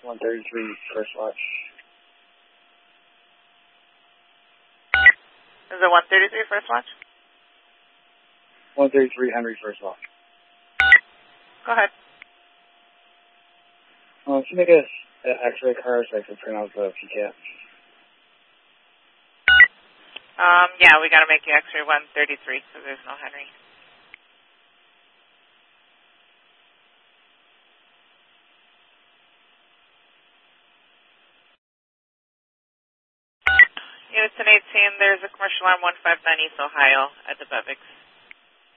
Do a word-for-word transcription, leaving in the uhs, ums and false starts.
one thirty-three, first watch. Is it one thirty-three, first watch? one thirty-three, Henry, first watch. Go ahead. Uh, can you make a, a X-ray card so I can print out the P C A T? Um, yeah, we got to make you X-ray one thirty-three because there's no Henry. Units ten eighteen, there's a commercial arm one five nine East Ohio at the Bevix.